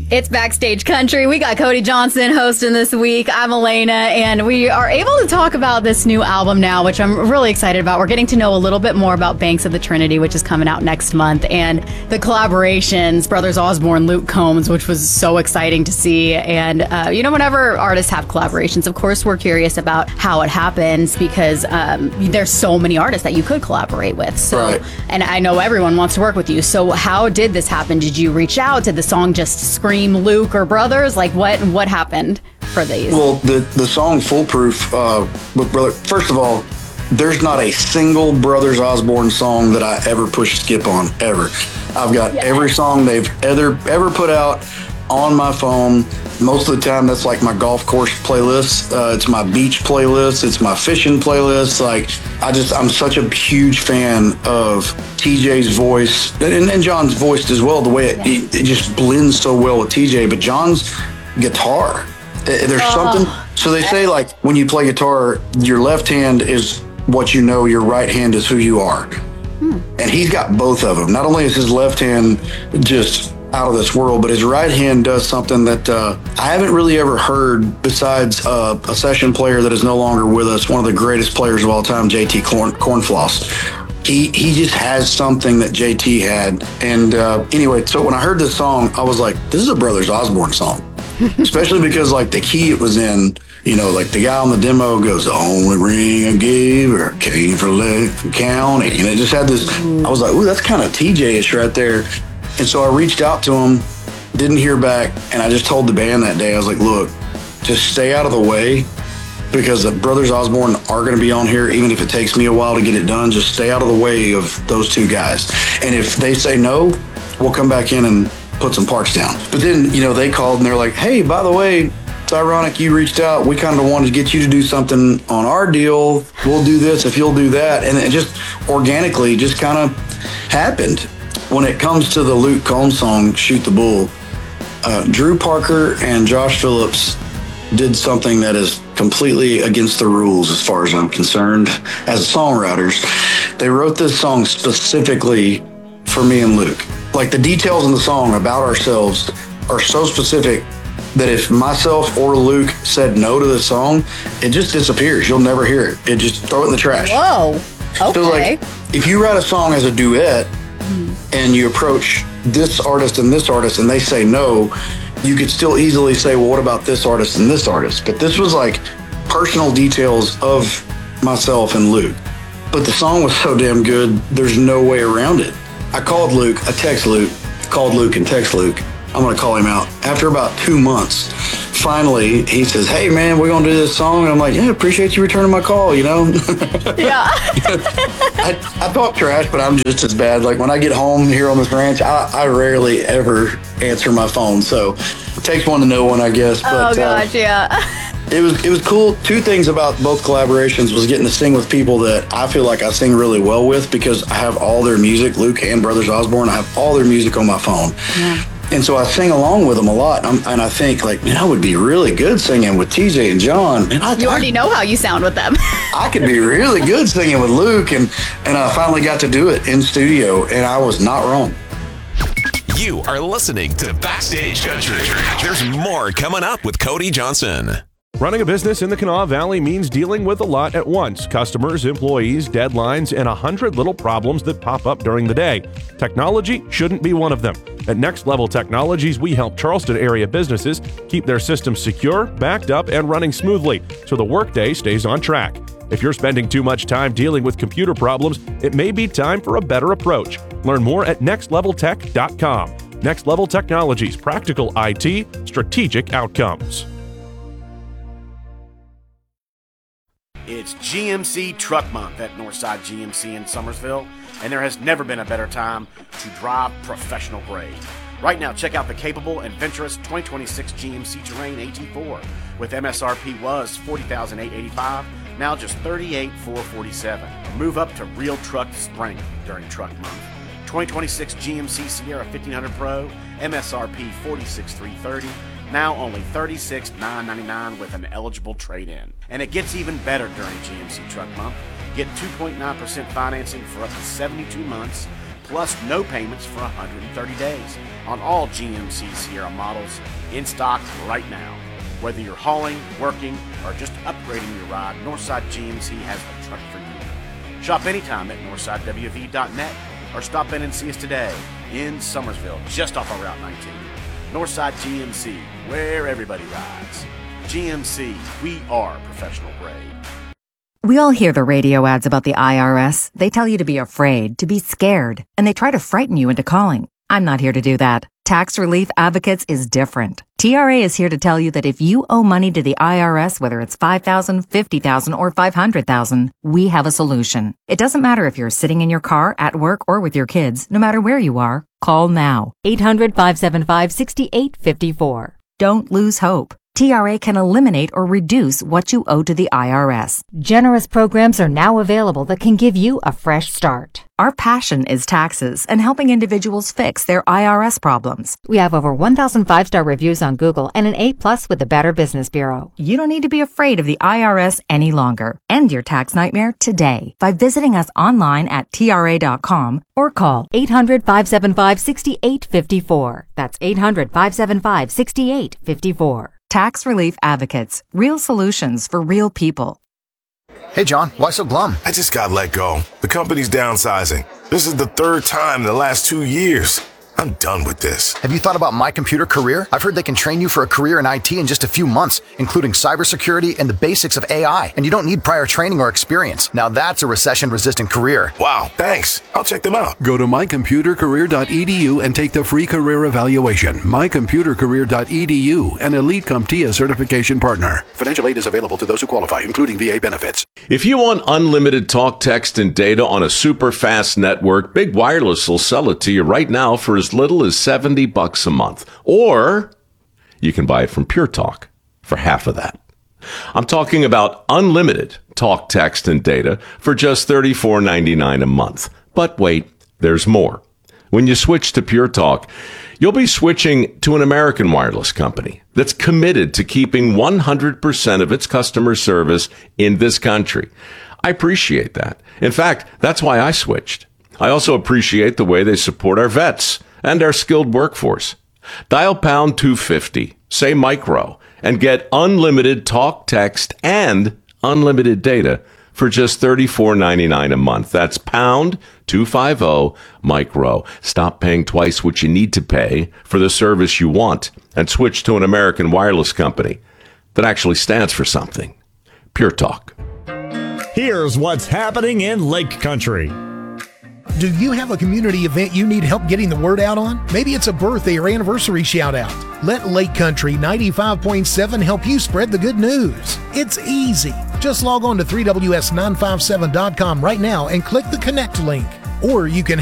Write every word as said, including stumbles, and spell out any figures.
It's Backstage Country. We got Cody Johnson hosting this week. I'm Elena, and we are able to talk about this new album now, which I'm really excited about. We're getting to know a little bit more about Banks of the Trinity, which is coming out next month, and the collaborations, Brothers Osborne, Luke Combs, which was so exciting to see. And, uh, you know, whenever artists have collaborations, of course, we're curious about how it happens because um, there's so many artists that you could collaborate with. So, right. And I know everyone wants to work with you. So how did this happen? Did you reach out? Did the song just scream Luke or Brothers? Like what what happened for these? Well, the the song Foolproof uh with brother, first of all, there's not a single Brothers Osborne song that I ever push skip on ever. I've got yeah. every song they've ever ever put out on my phone. Most of the time that's like my golf course playlist, uh, it's my beach playlist, it's my fishing playlist. Like I just I'm such a huge fan of T J's voice and, and John's voice as well, the way it, it, it just blends so well with T J. But John's guitar, there's oh. something, so they say like when you play guitar, your left hand is what you know, your right hand is who you are. Hmm. And he's got both of them. Not only is his left hand just out of this world, but his right hand does something that uh, I haven't really ever heard besides uh, a session player that is no longer with us, one of the greatest players of all time, J T Corn, Cornfloss. He he just has something that J T had. And uh, anyway, so when I heard this song, I was like, this is a Brothers Osborne song. Especially because like the key it was in, you know, like the guy on the demo goes, the only ring I gave her came from Lake County. And it just had this, I was like, ooh, that's kind of T J-ish right there. And so I reached out to him, didn't hear back, and I just told the band that day, I was like, look, just stay out of the way because the Brothers Osborne are going to be on here, even if it takes me a while to get it done. Just stay out of the way of those two guys. And if they say no, we'll come back in and put some parts down. But then, you know, they called and they're like, hey, by the way, it's ironic you reached out. We kind of wanted to get you to do something on our deal. We'll do this if you'll do that. And it just organically just kind of happened. When it comes to the Luke Combs song, Shoot the Bull, uh, Drew Parker and Josh Phillips did something that is completely against the rules as far as I'm concerned. As songwriters, they wrote this song specifically for me and Luke. Like the details in the song about ourselves are so specific that if myself or Luke said no to the song, it just disappears. You'll never hear it. It just throw it in the trash. Whoa, okay. So like, if you write a song as a duet, and you approach this artist and this artist and they say no, you could still easily say, well, what about this artist and this artist? But this was like personal details of myself and Luke. But the song was so damn good, there's no way around it. I called Luke, I text Luke, called Luke and text Luke. I'm gonna call him out. After about two months, finally, he says, hey man, we're gonna do this song. And I'm like, yeah, appreciate you returning my call, you know? Yeah. I, I talk trash, but I'm just as bad. Like when I get home here on this ranch, I, I rarely ever answer my phone. So it takes one to know one, I guess. But, oh gosh, uh, yeah. It was it was cool. Two things about both collaborations was getting to sing with people that I feel like I sing really well with because I have all their music, Luke and Brothers Osborne, I have all their music on my phone. Yeah. And so I sing along with them a lot. I'm, and I think, like, man, I would be really good singing with T J and John. Man, I, you already I, know how you sound with them. I could be really good singing with Luke. And, and I finally got to do it in studio, and I was not wrong. You are listening to Backstage Country. There's more coming up with Cody Johnson. Running a business in the Kanawha Valley means dealing with a lot at once. Customers, employees, deadlines, and a hundred little problems that pop up during the day. Technology shouldn't be one of them. At Next Level Technologies, we help Charleston area businesses keep their systems secure, backed up, and running smoothly so the workday stays on track. If you're spending too much time dealing with computer problems, it may be time for a better approach. Learn more at next level tech dot com. Next Level Technologies, practical I T, strategic outcomes. It's G M C Truck Month at Northside G M C in Summersville, and there has never been a better time to drive professional grade. Right now, check out the capable and venturous twenty twenty-six G M C Terrain A T four with M S R P was forty thousand eight hundred eighty-five dollars, now just thirty-eight thousand four hundred forty-seven dollars. Move up to real truck strength during Truck Month. twenty twenty-six G M C Sierra fifteen hundred Pro, M S R P forty-six thousand three hundred thirty dollars, now only thirty-six thousand nine hundred ninety-nine dollars with an eligible trade-in. And it gets even better during G M C Truck Month. Get two point nine percent financing for up to seventy-two months, plus no payments for one hundred thirty days on all G M C Sierra models in stock right now. Whether you're hauling, working, or just upgrading your ride, Northside G M C has a truck for you. Shop anytime at northside w v dot net or stop in and see us today in Summersville, just off of Route nineteen. Northside G M C, where everybody rides. G M C, we are professional grade. We all hear the radio ads about the I R S. They tell you to be afraid, to be scared, and they try to frighten you into calling. I'm not here to do that. Tax Relief Advocates is different. T R A is here to tell you that if you owe money to the I R S, whether it's five thousand dollars, fifty thousand dollars, or five hundred thousand dollars, we have a solution. It doesn't matter if you're sitting in your car, at work, or with your kids. No matter where you are, call now. eight hundred, five seven five, six eight five four. Don't lose hope. T R A can eliminate or reduce what you owe to the I R S. Generous programs are now available that can give you a fresh start. Our passion is taxes and helping individuals fix their I R S problems. We have over one thousand five-star reviews on Google and an A plus with the Better Business Bureau. You don't need to be afraid of the I R S any longer. End your tax nightmare today by visiting us online at T R A dot com or call eight hundred, five seven five, six eight five four. That's eight hundred, five seven five, six eight five four. Tax Relief Advocates. Real solutions for real people. Hey, John, why so glum? I just got let go. The company's downsizing. This is the third time in the last two years. I'm done with this. Have you thought about My Computer Career? I've heard they can train you for a career in I T in just a few months, including cybersecurity and the basics of A I. And you don't need prior training or experience. Now that's a recession-resistant career. Wow, thanks. I'll check them out. Go to my computer career dot e d u and take the free career evaluation. my computer career dot e d u, an Elite CompTIA certification partner. Financial aid is available to those who qualify, including V A benefits. If you want unlimited talk, text, and data on a super fast network, Big Wireless will sell it to you right now for as little as seventy bucks a month. Or you can buy it from Pure Talk for half of that. I'm talking about unlimited talk, text, and data for just thirty-four ninety-nine a month. But wait, there's more. When you switch to Pure Talk, you'll be switching to an American wireless company that's committed to keeping one hundred percent of its customer service in this country. I appreciate that. In fact, that's why I switched. I also appreciate the way they support our vets and our skilled workforce. Dial pound two fifty, say micro, and get unlimited talk, text, and unlimited data for just thirty-four ninety-nine a month. That's pound two fifty micro. Stop paying twice what you need to pay for the service you want and switch to an American wireless company that actually stands for something. Pure Talk. Here's what's happening in Lake Country. Do you have a community event you need help getting the word out on? Maybe it's a birthday or anniversary shout out. Let Lake Country ninety-five point seven help you spread the good news. It's easy. Just log on to three W S nine five seven dot com right now and click the connect link. Or you can